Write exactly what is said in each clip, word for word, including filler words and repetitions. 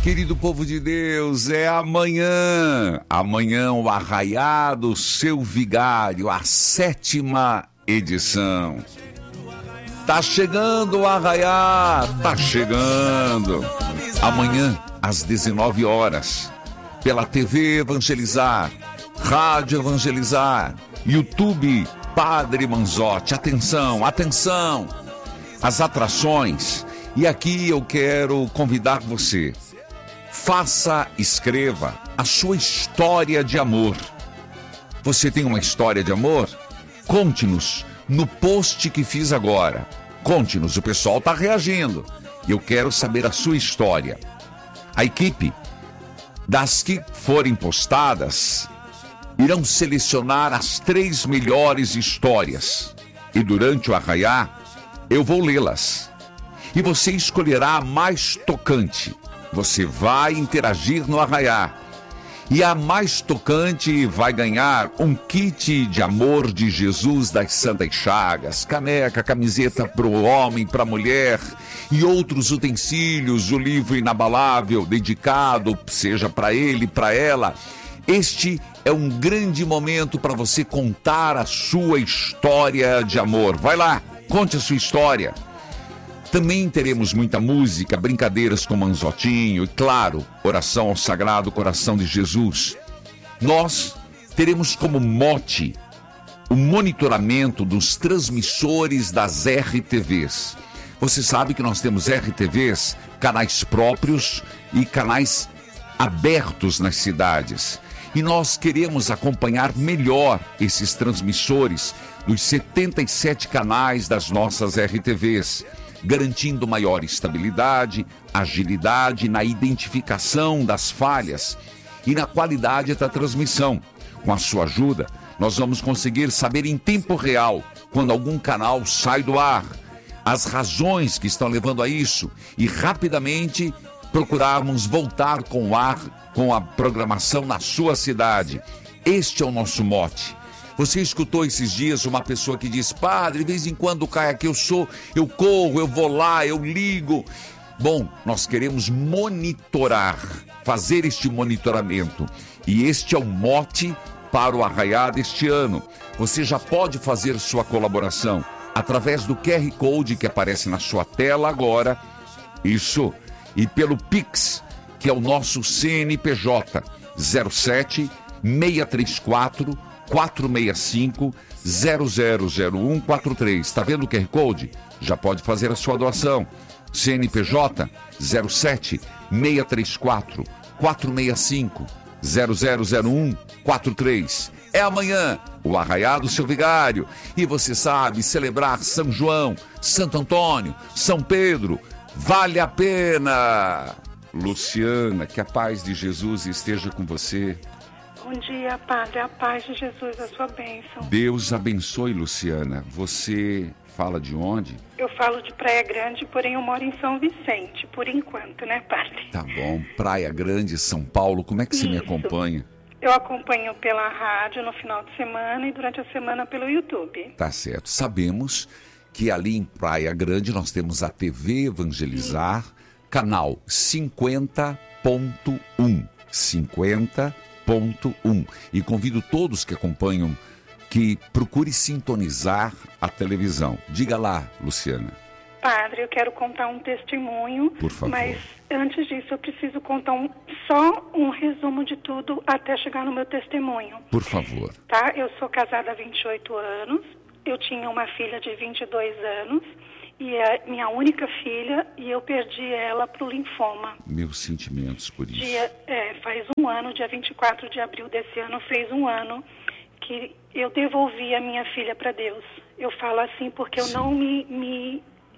Querido povo de Deus, é amanhã, amanhã o Arraiá do Seu Vigário, a sétima edição. Tá chegando o Arraiá, tá chegando. Amanhã, às dezenove horas, pela T V Evangelizar, Rádio Evangelizar, YouTube Padre Manzotti. Atenção, atenção, as atrações. E aqui eu quero convidar você. Faça, escreva a sua história de amor. Você tem uma história de amor? Conte-nos no post que fiz agora. Conte-nos, o pessoal está reagindo. Eu quero saber a sua história. A equipe das que forem postadas irão selecionar as três melhores histórias. E durante o Arraiá, eu vou lê-las. E você escolherá a mais tocante. Você vai interagir no Arraiá. E a mais tocante vai ganhar um kit de amor de Jesus das Santas Chagas, caneca, camiseta para o homem, para a mulher e outros utensílios, o livro inabalável dedicado, seja para ele, para ela. Este é um grande momento para você contar a sua história de amor. Vai lá, conte a sua história. Também teremos muita música, brincadeiras com Manzotinho e, claro, oração ao Sagrado Coração de Jesus. Nós teremos como mote o monitoramento dos transmissores das R T Vs. Você sabe que nós temos R T Vs, canais próprios e canais abertos nas cidades. E nós queremos acompanhar melhor esses transmissores dos setenta e sete canais das nossas R T Vs. Garantindo maior estabilidade, agilidade na identificação das falhas e na qualidade da transmissão. Com a sua ajuda, nós vamos conseguir saber em tempo real quando algum canal sai do ar, as razões que estão levando a isso e rapidamente procurarmos voltar com o ar, com a programação na sua cidade. Este é o nosso mote. Você escutou esses dias uma pessoa que diz: padre, de vez em quando cai aqui, eu sou, eu corro, eu vou lá, eu ligo. Bom, nós queremos monitorar, fazer este monitoramento. E este é o mote para o Arraiá deste ano. Você já pode fazer sua colaboração através do Q R Code que aparece na sua tela agora. Isso. E pelo Pix, que é o nosso C N P J, zero sete, seis três quatro, quatro seis cinco, zero zero zero um quatro três. Está vendo o Q R Code? Já pode fazer a sua doação. C N P J zero sete, seis três quatro, quatro seis cinco, zero zero zero um quatro três. É amanhã o Arraiá do Seu Vigário. E você sabe, celebrar São João, Santo Antônio, São Pedro, vale a pena. Luciana, que a paz de Jesus esteja com você. Bom dia, Padre, a paz de Jesus, a sua bênção. Deus abençoe, Luciana. Você fala de onde? Eu falo de Praia Grande, porém eu moro em São Vicente, por enquanto, né, Padre? Tá bom. Praia Grande, São Paulo, como é que você me acompanha? Eu acompanho pela rádio no final de semana e durante a semana pelo YouTube. Tá certo. Sabemos que ali em Praia Grande nós temos a T V Evangelizar, Sim. canal cinquenta ponto um. cinquenta ponto um. E convido todos que acompanham que procure sintonizar a televisão. Diga lá, Luciana. Padre, eu quero contar um testemunho. Por favor. Mas antes disso eu preciso contar um, só um resumo de tudo até chegar no meu testemunho. Por favor. Tá? Eu sou casada há vinte e oito anos. Eu tinha uma filha de vinte e dois anos. E é minha única filha, e eu perdi ela para o linfoma. Meus sentimentos por isso. Dia, é, faz um ano, dia vinte e quatro de abril desse ano, fez um ano que eu devolvi a minha filha para Deus. Eu falo assim porque eu Sim. não me, me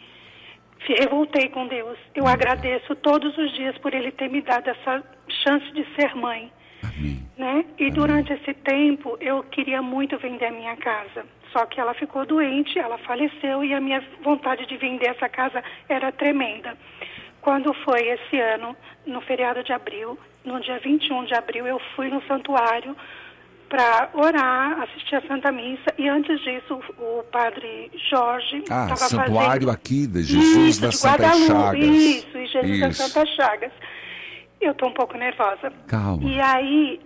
revoltei com Deus. Eu Amém. agradeço todos os dias por Ele ter me dado essa chance de ser mãe. Amém. Né? E Amém. Durante esse tempo, eu queria muito vender a minha casa. Só que ela ficou doente, ela faleceu e a minha vontade de vender essa casa era tremenda. Quando foi esse ano, no feriado de abril, no dia vinte e um de abril, eu fui no santuário para orar, assistir a Santa Missa. E antes disso, o padre Jorge Ah, estava santuário fazendo... aqui de Jesus isso, das de Santas Chagas. Isso, e Jesus isso. das Santas Chagas. Eu tô um pouco nervosa. Calma. E aí,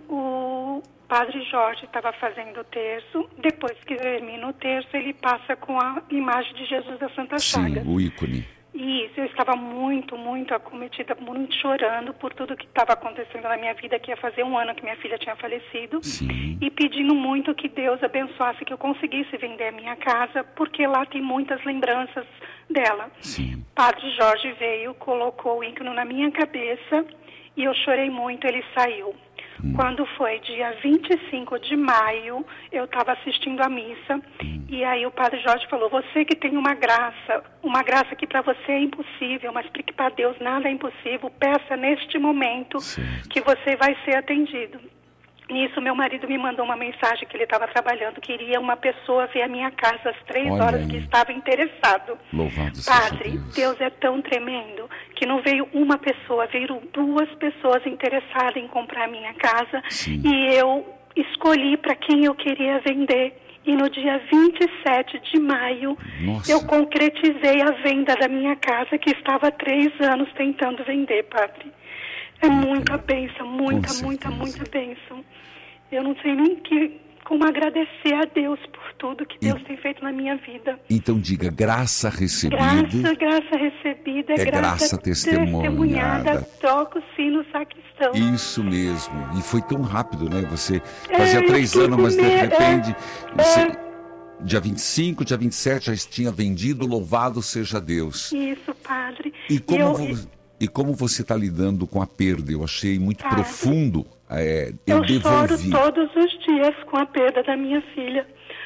o Padre Jorge estava fazendo o terço. Depois que termina o terço, ele passa com a imagem de Jesus da Santa Chaga. Sim, o ícone. Isso, eu estava muito, muito acometida, muito chorando por tudo que estava acontecendo na minha vida, que ia fazer um ano que minha filha tinha falecido. Sim. E pedindo muito que Deus abençoasse, que eu conseguisse vender a minha casa, porque lá tem muitas lembranças dela. Sim. Padre Jorge veio, colocou o ícone na minha cabeça e eu chorei muito, ele saiu. Hum. Quando foi dia vinte e cinco de maio, eu estava assistindo a missa, hum. e aí o Padre Jorge falou, você que tem uma graça, uma graça que para você é impossível, mas para Deus nada é impossível, peça neste momento certo. Que você vai ser atendido. Nisso, meu marido me mandou uma mensagem que ele estava trabalhando, queria uma pessoa ver a minha casa às três Olha horas aí. Que estava interessado. Louvado Padre, Deus. Deus é tão tremendo que não veio uma pessoa, veio duas pessoas interessadas em comprar a minha casa. Sim. E eu escolhi para quem eu queria vender. E no dia vinte e sete de maio, Nossa. Eu concretizei a venda da minha casa, que estava há três anos tentando vender, Padre. É muita bênção, muita, muita, muita bênção. Eu não sei nem que, como agradecer a Deus por tudo que Deus e, tem feito na minha vida. Então diga, graça recebida. Graça, graça recebida, é graça, graça testemunhada. testemunhada. Toca o sino, sacristão. Isso mesmo. E foi tão rápido, né? Você fazia é, três anos, mas de me... repente... É, você... é... Dia vinte e cinco, dia vinte e sete já tinha vendido, louvado seja Deus. Isso, Padre. E como... E eu... Você... E como você está lidando com a perda? Eu achei muito Padre, profundo. É, eu eu devolvi. choro todos os dias com a perda da minha filha.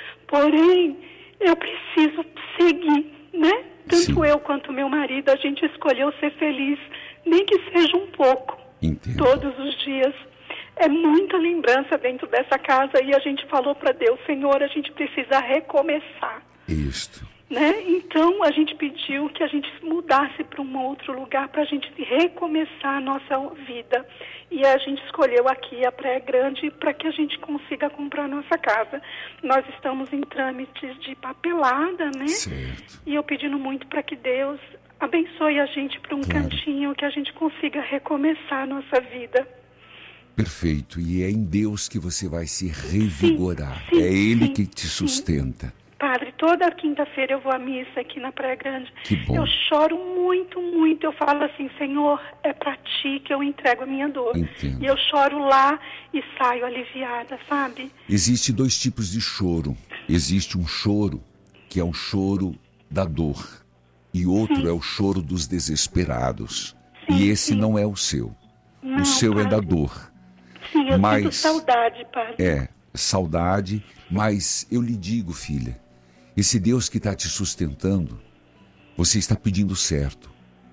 Porém, eu preciso seguir, né? Tanto Sim. eu quanto meu marido, a gente escolheu ser feliz, nem que seja um pouco. Entendo. Todos os dias. É muita lembrança dentro dessa casa e a gente falou para Deus, Senhor, a gente precisa recomeçar. Isto. Né? Então, a gente pediu que a gente mudasse para um outro lugar para a gente recomeçar a nossa vida. E a gente escolheu aqui a Praia Grande para que a gente consiga comprar a nossa casa. Nós estamos em trâmites de papelada, né? Certo. E eu pedindo muito para que Deus abençoe a gente para um claro. Cantinho, que a gente consiga recomeçar a nossa vida. Perfeito. E é em Deus que você vai se revigorar. Sim, sim, é Ele sim, que te sustenta. Sim. Padre, toda quinta-feira eu vou à missa aqui na Praia Grande. Que bom. Eu choro muito, muito. Eu falo assim, Senhor, é para Ti que eu entrego a minha dor. Entendo. E eu choro lá e saio aliviada, sabe? Existe dois tipos de choro. Existe um choro que é um choro da dor. E outro sim. é o choro dos desesperados. Sim, e esse sim. não é o seu. Não, o seu padre. É da dor. Sim, eu mas, sinto saudade, Padre. É, saudade, mas eu lhe digo, filha, esse Deus que está te sustentando, você está pedindo certo.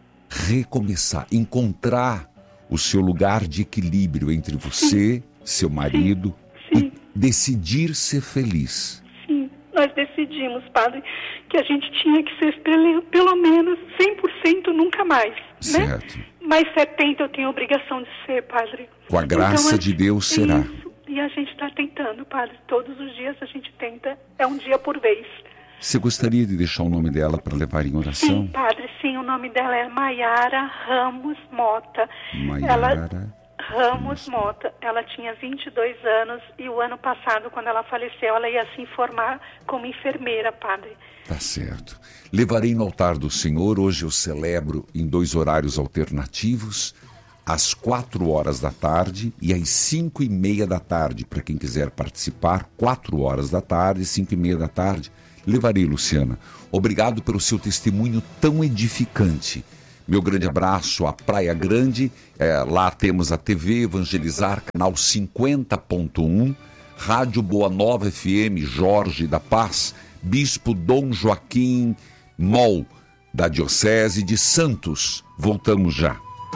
Recomeçar, encontrar o seu lugar de equilíbrio entre você, sim. seu marido, sim. Sim. e decidir ser feliz. Sim, nós decidimos, Padre, que a gente tinha que ser pelo, pelo menos cem por cento nunca mais, certo. Né? Mas setenta por cento eu tenho a obrigação de ser, Padre. Com a graça então, de Deus será. Isso. E a gente está tentando, Padre. Todos os dias a gente tenta. É um dia por vez. Você gostaria de deixar o nome dela para levar em oração? Sim, Padre. Sim, o nome dela é Maiara Ramos Mota. Maiara ela... Ramos Mota. Ela tinha vinte e dois anos e o ano passado, quando ela faleceu, ela ia se formar como enfermeira, Padre. Tá certo. Levarei no altar do Senhor. Hoje eu celebro em dois horários alternativos, às quatro horas da tarde e às cinco e meia da tarde. Para quem quiser participar, quatro horas da tarde, cinco e meia da tarde. Levarei, Luciana. Obrigado pelo seu testemunho tão edificante. Meu grande abraço à Praia Grande. É, lá temos a T V Evangelizar, canal cinquenta ponto um, Rádio Boa Nova F M, Jorge da Paz, Bispo Dom Joaquim Mol, da Diocese de Santos. Voltamos já.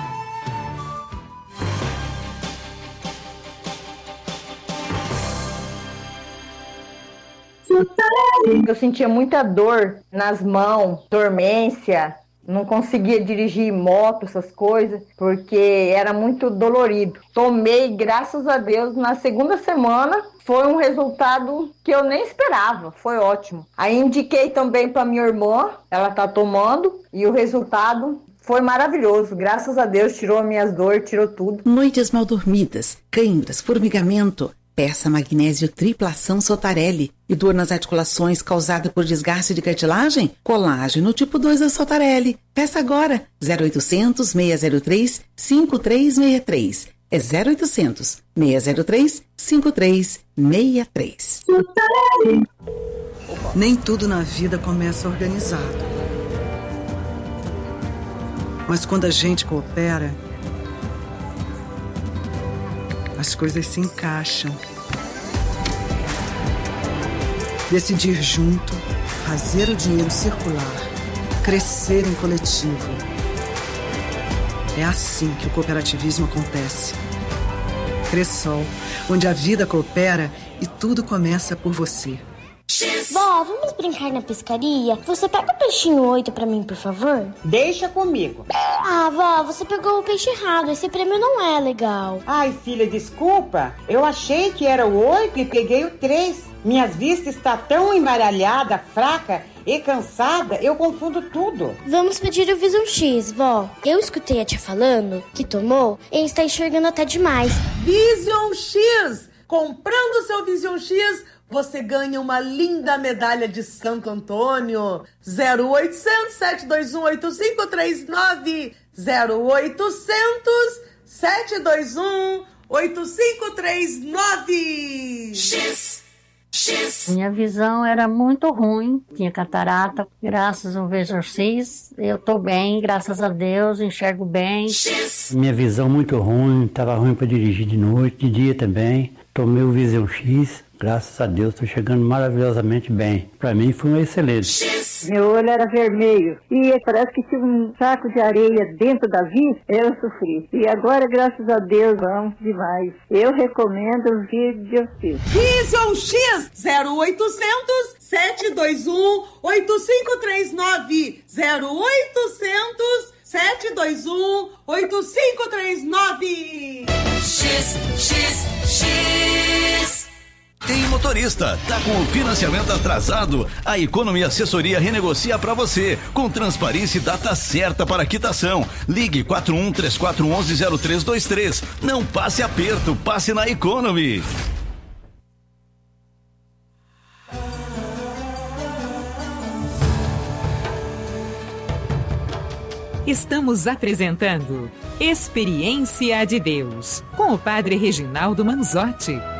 Eu sentia muita dor nas mãos, dormência, não conseguia dirigir moto, essas coisas, porque era muito dolorido. Tomei, graças a Deus, na segunda semana, foi um resultado que eu nem esperava, foi ótimo. Aí indiquei também para minha irmã, ela tá tomando, e o resultado foi maravilhoso. Graças a Deus, tirou minhas dores, tirou tudo. Noites mal dormidas, câimbras, formigamento. Peça magnésio tripla ação Sotarelli. E dor nas articulações causada por desgaste de cartilagem? Colágeno tipo dois da Sotarelli. Peça agora. zero oitocentos, seis zero três, cinco três seis três. É zero oitocentos, seis zero três, cinco três seis três. Nem tudo na vida começa organizado. Mas quando a gente coopera, as coisas se encaixam. Decidir junto, fazer o dinheiro circular, crescer em coletivo. É assim que o cooperativismo acontece. Cressol, onde a vida coopera e tudo começa por você. Vó, vamos brincar na pescaria? Você pega o peixinho oito pra mim, por favor? Deixa comigo. Ah, vó, você pegou o peixe errado. Esse prêmio não é legal. Ai, filha, desculpa. Eu achei que era o oito e peguei o três. Minhas vistas estão tão embaralhada, fraca e cansada, eu confundo tudo. Vamos pedir o Vision X, vó. Eu escutei a tia falando que tomou e está enxergando até demais. Vision X! Comprando o seu Vision X, você ganha uma linda medalha de Santo Antônio. zero oitocentos, sete dois um, oito cinco três nove. zero oitocentos, sete dois um, oito cinco três nove. X, X. Minha visão era muito ruim, tinha catarata. Graças ao Vision X, eu tô bem, graças a Deus, enxergo bem. X. Minha visão muito ruim, tava ruim para dirigir de noite, de dia também. Tomei o Vision X, graças a Deus, estou chegando maravilhosamente bem. Para mim foi um excelente. Meu olho era vermelho e parece que tinha um saco de areia dentro da vista, eu sofri. E agora, graças a Deus, vamos demais. Eu recomendo o Vision X. Vision X, zero oitocentos, sete dois um, oito cinco três nove. zero oitocentos, sete dois um, oito cinco três nove. X, X, X. Tem motorista, tá com o financiamento atrasado? A Economy Assessoria renegocia para você, com transparência e data certa para quitação. Ligue quatro um três quatro um um zero três dois três. Não passe aperto, passe na Economy. Estamos apresentando Experiência de Deus, com o Padre Reginaldo Manzotti.